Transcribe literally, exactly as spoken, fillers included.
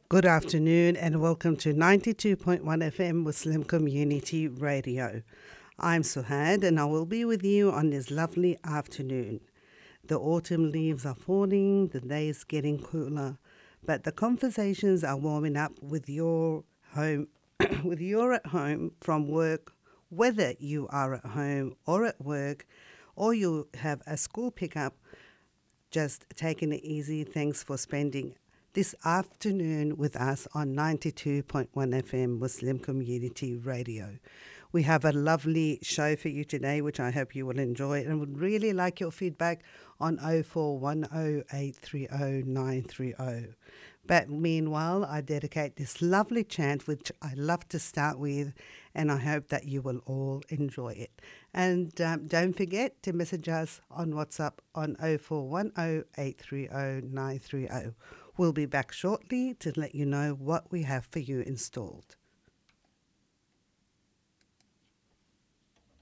Good afternoon and welcome to ninety-two point one F M Muslim Community Radio. I'm Suhad and I will be with you on this lovely afternoon. The autumn leaves are falling, the day is getting cooler, but the conversations are warming up with your home with your at home from work, whether you are at home or at work or you have a school pickup, just taking it easy. Thanks for spending this afternoon with us on ninety-two point one F M Muslim Community Radio. We have a lovely show for you today, which I hope you will enjoy, and would really like your feedback on oh four one oh eight three oh nine three oh. But meanwhile, I dedicate this lovely chant, which I love to start with, and I hope that you will all enjoy it. And um, don't forget to message us on WhatsApp on oh four one oh eight three oh nine three oh. We'll be back shortly to let you know what we have for you installed.